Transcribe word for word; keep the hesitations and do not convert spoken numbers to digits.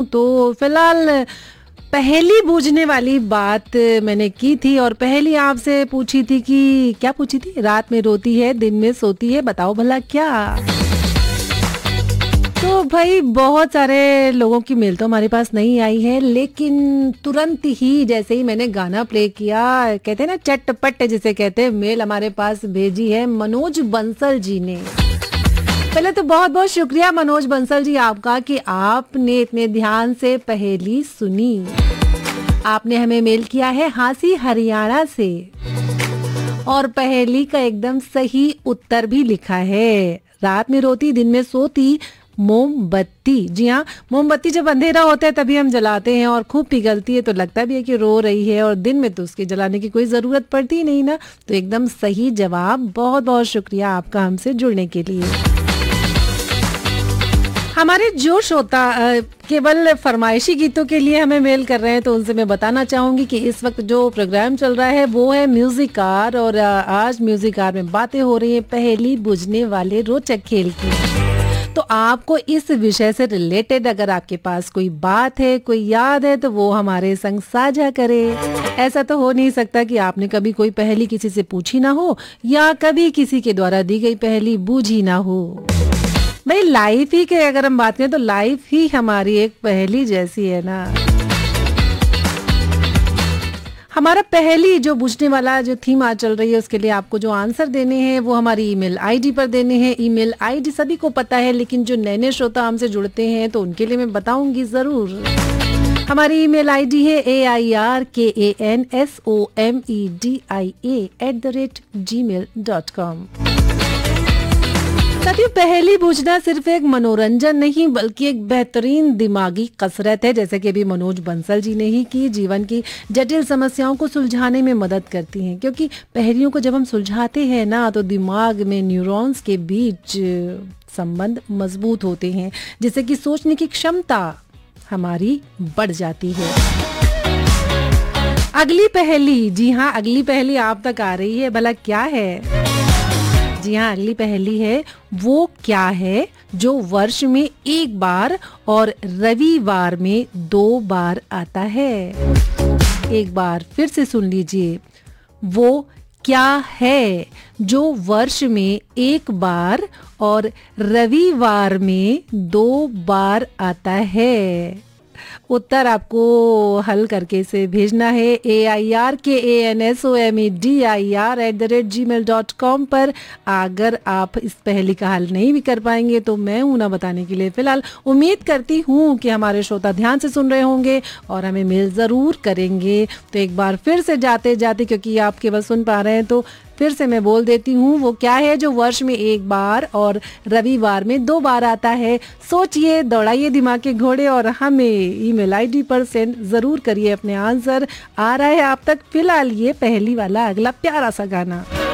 तो फिलहाल पहेली बूझने वाली बात मैंने की थी और पहेली आपसे पूछी थी कि क्या पूछी थी? रात में रोती है, दिन में सोती है, बताओ भला क्या? तो भाई बहुत सारे लोगों की मेल तो हमारे पास नहीं आई है, लेकिन तुरंत ही जैसे ही मैंने गाना प्ले किया, कहते हैं ना चटपट जिसे कहते हैं, मेल हमारे पास भेजी है मनोज बंसल जी ने। पहले तो बहुत बहुत शुक्रिया मनोज बंसल जी आपका कि आपने इतने ध्यान से पहेली सुनी। आपने हमें मेल किया है हांसी हरियाणा से और पहेली का एकदम सही उत्तर भी लिखा है। रात में रोती, दिन में सोती, मोमबत्ती। जी हाँ, मोमबत्ती जब अंधेरा होता है तभी हम जलाते हैं और खूब पिघलती है तो लगता भी है कि रो रही है, और दिन में तो उसके जलाने की कोई ज़रूरत पड़ती ही नहीं ना। तो एकदम सही जवाब। बहुत बहुत शुक्रिया आपका हमसे जुड़ने के लिए। हमारे जो श्रोता केवल फरमाइशी गीतों के लिए हमें मेल कर रहे हैं तो उनसे मैं बताना चाहूंगी कि इस वक्त जो प्रोग्राम चल रहा है वो है म्यूजिक कार, और आज म्यूजिक कार में बातें हो रही है पहेली बुझने वाले रोचक खेल की। तो आपको इस विषय से रिलेटेड अगर आपके पास कोई बात है, कोई याद है, तो वो हमारे संग साझा करें। ऐसा तो हो नहीं सकता कि आपने कभी कोई पहेली किसी से पूछी ना हो या कभी किसी के द्वारा दी गई पहेली बूझी ना हो। भाई लाइफ ही के अगर हम बात करें तो लाइफ ही हमारी एक पहेली जैसी है ना। हमारा पहेली जो बूझने वाला जो थीम आज चल रही है उसके लिए आपको जो आंसर देने हैं वो हमारी ईमेल आईडी पर देने हैं। ईमेल आईडी सभी को पता है, लेकिन जो नए नए श्रोता हमसे जुड़ते हैं तो उनके लिए मैं बताऊंगी जरूर। हमारी ईमेल आईडी है ए आई आर के A N S O M E D I A at the rate ji mail dot com. साथियों, पहेली बूझना सिर्फ एक मनोरंजन नहीं बल्कि एक बेहतरीन दिमागी कसरत है, जैसे कि अभी मनोज बंसल जी ने ही की। जीवन की जटिल समस्याओं को सुलझाने में मदद करती हैं, क्योंकि पहेलियों को जब हम सुलझाते हैं ना तो दिमाग में न्यूरॉन्स के बीच संबंध मजबूत होते हैं, जिससे कि सोचने की क्षमता हमारी बढ़ जाती है। अगली पहेली, जी हाँ अगली पहेली आप तक आ रही है, भला क्या है? जी हाँ, अगली पहेली है वो क्या है जो वर्ष में एक बार और रविवार में दो बार आता है? एक बार फिर से सुन लीजिए, वो क्या है जो वर्ष में एक बार और रविवार में दो बार आता है? उत्तर आपको हल करके इसे भेजना है ए आई आर के A N S O M E D I R at the rate ji mail dot com पर। अगर आप इस पहेली का हल नहीं भी कर पाएंगे तो मैं हूं ना बताने के लिए। फिलहाल उम्मीद करती हूं कि हमारे श्रोता ध्यान से सुन रहे होंगे और हमें मेल ज़रूर करेंगे। तो एक बार फिर से जाते जाते, क्योंकि आप केवल सुन पा रहे हैं, तो फिर से मैं बोल देती हूँ, वो क्या है जो वर्ष में एक बार और रविवार में दो बार आता है? सोचिए, दौड़ाइए दिमाग के घोड़े और हमें ईमेल आईडी पर सेंड जरूर करिए अपने आंसर। आ रहा है आप तक फिलहाल ये पहेली वाला अगला प्यारा सा गाना।